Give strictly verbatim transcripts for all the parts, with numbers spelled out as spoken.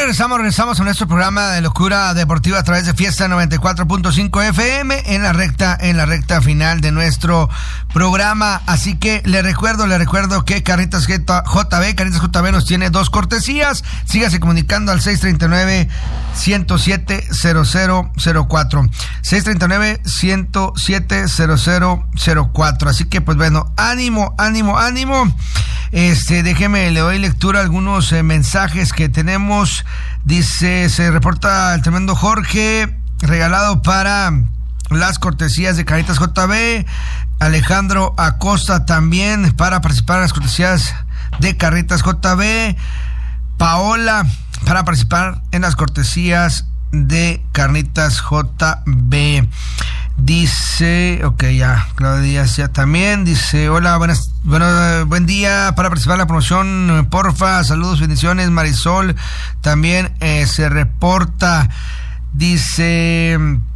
regresamos, regresamos a nuestro programa de locura deportiva a través de Fiesta noventa y cuatro punto cinco F M en la recta, en la recta final de nuestro programa. Así que le recuerdo, le recuerdo que Carnitas J B, Carnitas J B nos tiene dos cortesías. Sígase comunicando al seis tres nueve, uno cero siete, cero cero cero cuatro. seis tres nueve, uno cero siete, cero cero cero cuatro. Así que pues bueno, ánimo, ánimo, ánimo. Este, déjeme, le doy lectura a algunos eh, mensajes que tenemos. Dice, se reporta el tremendo Jorge, regalado para las cortesías de Carnitas J B. Alejandro Acosta también para participar en las cortesías de Carnitas J B. Paola para participar en las cortesías de Carnitas J B. Dice, ok, ya, Claudia Díaz ya también, dice, hola, buenas, bueno, buen día, para participar en la promoción, porfa, saludos, bendiciones. Marisol también eh, se reporta, dice,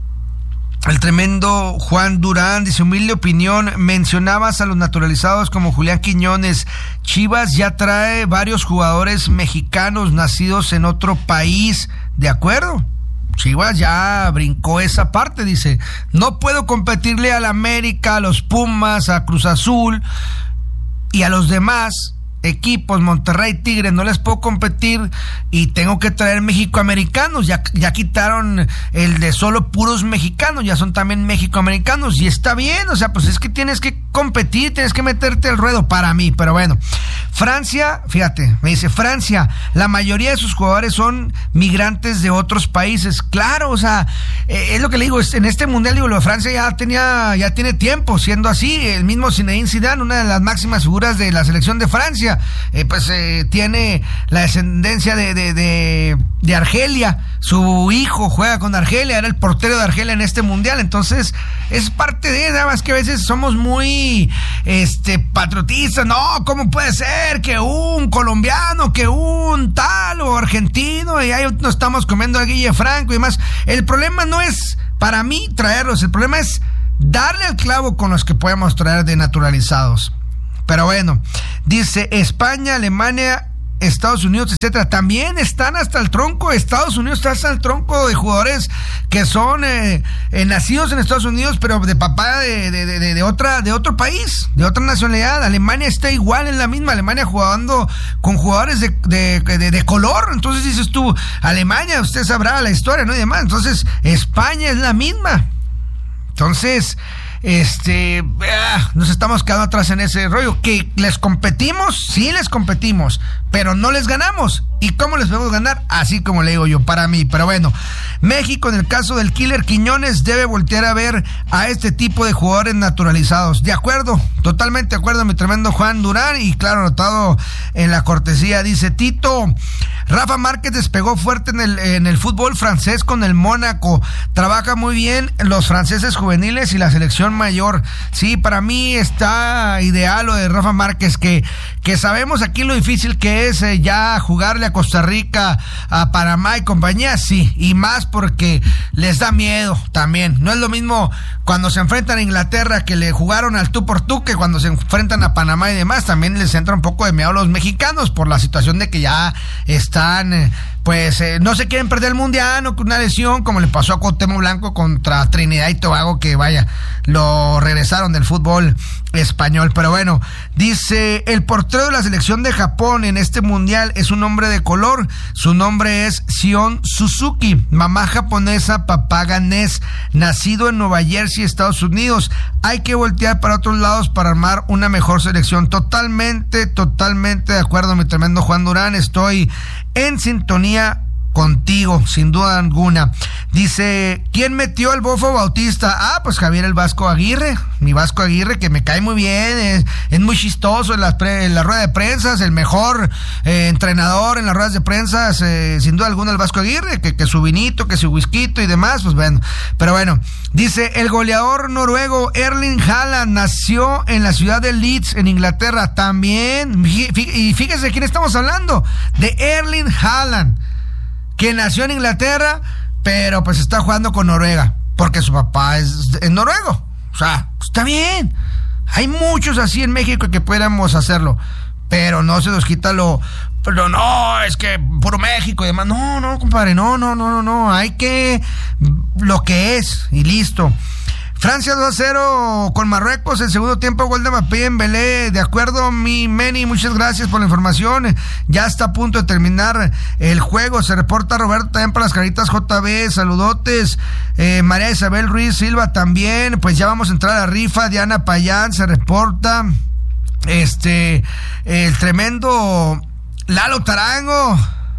el tremendo Juan Durán, dice, humilde opinión, mencionabas a los naturalizados como Julián Quiñones. Chivas ya trae varios jugadores mexicanos nacidos en otro país, ¿de acuerdo? Chivas ya brincó esa parte, dice, no puedo competirle al América, a los Pumas, a Cruz Azul y a los demás equipos, Monterrey, Tigres, no les puedo competir y tengo que traer mexicoamericanos. Ya, ya quitaron el de solo puros mexicanos, ya son también mexicoamericanos y está bien, o sea, pues es que tienes que competir, tienes que meterte al ruedo para mí, pero bueno. Francia, fíjate, me dice, Francia, la mayoría de sus jugadores son migrantes de otros países, claro, o sea, eh, es lo que le digo, es, en este mundial, digo, lo de Francia ya tenía, ya tiene tiempo siendo así. El mismo Zinedine Zidane, una de las máximas figuras de la selección de Francia, Eh, pues eh, tiene la descendencia de, de, de, de Argelia. Su hijo juega con Argelia, era el portero de Argelia en este mundial. Entonces es parte de, nada más que a veces somos muy este patriotistas. No, ¿cómo puede ser que un colombiano, que un tal o argentino, y ahí nos estamos comiendo a Guille Franco y demás? El problema no es para mí traerlos, el problema es darle al clavo con los que podemos traer de naturalizados. Pero bueno, dice, España, Alemania, Estados Unidos, etcétera, también están hasta el tronco. Estados Unidos está hasta el tronco de jugadores que son eh, eh, nacidos en Estados Unidos, pero de papá de, de, de, de otra de otro país, de otra nacionalidad. Alemania está igual, en la misma. Alemania jugando con jugadores de, de, de, de color. Entonces dices tú, Alemania, usted sabrá la historia, ¿no? Y demás. Entonces, España es la misma. Entonces, este, ah, nos estamos quedando atrás en ese rollo. ¿Que les competimos? Sí les competimos, pero no les ganamos. ¿Y cómo les podemos ganar? Así como le digo yo, para mí. Pero bueno, México, en el caso del Killer Quiñones, debe voltear a ver a este tipo de jugadores naturalizados. De acuerdo, totalmente de acuerdo, mi tremendo Juan Durán. Y claro, anotado en la cortesía, dice Tito, Rafa Márquez despegó fuerte en el, en el fútbol francés con el Mónaco. Trabaja muy bien los franceses juveniles y la selección mayor. Sí, para mí está ideal lo de Rafa Márquez, que, que sabemos aquí lo difícil que es eh, ya jugarle a Costa Rica, a Panamá y compañía, sí, y más porque les da miedo también. No es lo mismo cuando se enfrentan a Inglaterra, que le jugaron al tú por tú, que cuando se enfrentan a Panamá y demás. También les entra un poco de miedo a los mexicanos por la situación de que ya están, eh, pues, eh, no se quieren perder el mundial, o con una lesión, como le pasó a Cuauhtémoc Blanco contra Trinidad y Tobago, que vaya, lo regresaron del fútbol español. Pero bueno, dice, el portero de la selección de Japón en este mundial es un hombre de color. Su nombre es Sion Suzuki, mamá japonesa, papá ganés, nacido en Nueva Jersey, Estados Unidos. Hay que voltear para otros lados para armar una mejor selección. Totalmente, totalmente de acuerdo, mi tremendo Juan Durán. Estoy en sintonía contigo, sin duda alguna. Dice, ¿quién metió al Bofo Bautista? Ah, pues Javier el Vasco Aguirre, mi Vasco Aguirre, que me cae muy bien, es, es muy chistoso en la, en la rueda de prensa, es el mejor eh, entrenador en las ruedas de prensa, eh, sin duda alguna el Vasco Aguirre, que, que su vinito, que su whisky y demás, pues bueno. Pero bueno, dice, el goleador noruego Erling Haaland nació en la ciudad de Leeds, en Inglaterra, también. Y fíjese de quién estamos hablando, de Erling Haaland, que nació en Inglaterra, pero pues está jugando con Noruega, porque su papá es, es noruego. O sea, está bien. Hay muchos así en México que pudiéramos hacerlo, pero no se nos quita lo... Pero no, es que puro México y demás. No, no, compadre, no, no, no, no, no, hay que lo que es y listo. Francia dos a cero con Marruecos, el segundo tiempo, gol de Mbappé en Belé. De acuerdo, mi Meni, muchas gracias por la información. Ya está a punto de terminar el juego. Se reporta Roberto también para las Caritas J B. Saludotes. Eh, María Isabel Ruiz Silva también. Pues ya vamos a entrar a la rifa. Diana Payán se reporta. Este, el tremendo Lalo Tarango.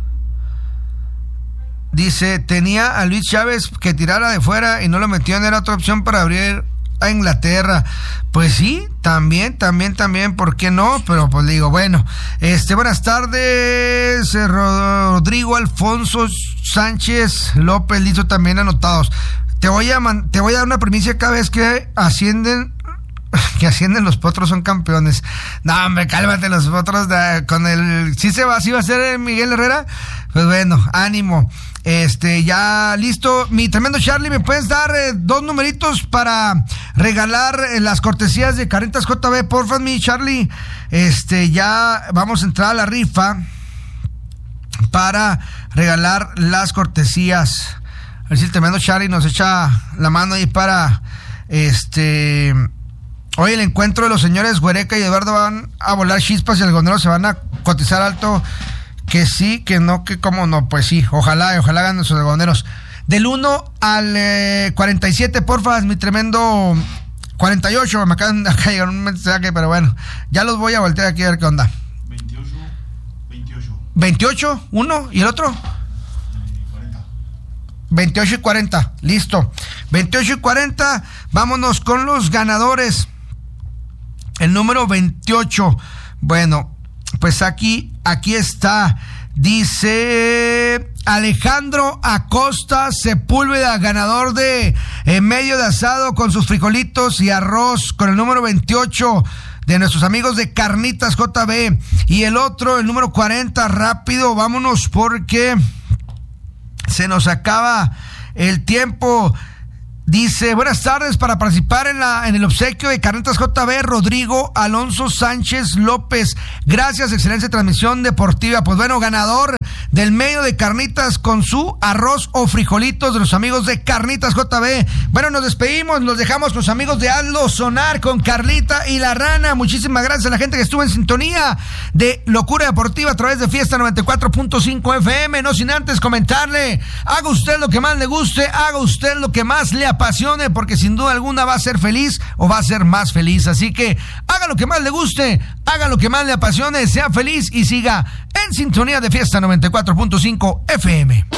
Dice, tenía a Luis Chávez que tirara de fuera y no lo metieron, era otra opción para abrir a Inglaterra. Pues sí, también, también, también, ¿por qué no? Pero pues digo, bueno, este, buenas tardes, Rodrigo Alfonso Sánchez López, listo, también anotados. Te voy a man- te voy a dar una primicia cada vez que ascienden, que ascienden los potros son campeones. No, hombre, cálmate, los potros de, con el, ¿sí se va, sí va a ser Miguel Herrera? Pues bueno, ánimo. Este, ya listo. Mi tremendo Charlie, ¿me puedes dar eh, dos numeritos para regalar eh, las cortesías de Carnitas J B? Porfa, mi Charlie. Este, ya vamos a entrar a la rifa para regalar las cortesías. A ver si el tremendo Charlie nos echa la mano ahí para este. Hoy el encuentro de los señores Huereca y Eduardo van a volar chispas y el algodoneros se van a cotizar alto. Que sí, que no, que cómo no, pues sí, ojalá, ojalá hagan nuestros algodoneros. Del uno al eh, cuarenta y siete, porfa, mi tremendo cuarenta y ocho, me acaban de llegar un mensaje, pero bueno, ya los voy a voltear aquí a ver qué onda. veintiocho, veintiocho. veintiocho, uno, ¿y el otro? cuarenta. veintiocho y cuarenta, listo. veintiocho y cuarenta, vámonos con los ganadores. El número veintiocho, bueno, pues aquí, aquí está. Dice Alejandro Acosta Sepúlveda, ganador de eh, medio de asado con sus frijolitos y arroz, con el número veintiocho de nuestros amigos de Carnitas J B. Y el otro, el número cuarenta, rápido, vámonos porque se nos acaba el tiempo. Dice, buenas tardes, para participar en la en el obsequio de Carnitas J B, Rodrigo Alonso Sánchez López. Gracias, excelente transmisión deportiva. Pues bueno, ganador del medio de carnitas con su arroz o frijolitos de los amigos de Carnitas J B. Bueno, nos despedimos, los dejamos con los amigos de Hazlo Sonar con Carlita y la Rana. Muchísimas gracias a la gente que estuvo en sintonía de Locura Deportiva a través de Fiesta noventa y cuatro punto cinco F M. No sin antes comentarle, haga usted lo que más le guste, haga usted lo que más le apasione, porque sin duda alguna va a ser feliz o va a ser más feliz. Así que haga lo que más le guste, haga lo que más le apasione, sea feliz y siga en sintonía de Fiesta noventa y cuatro punto cinco F M.